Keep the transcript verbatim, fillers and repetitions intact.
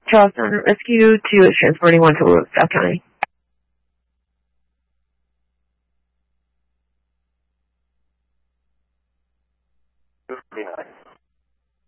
Charleston Rescue two is transporting one to South County. two forty-nine.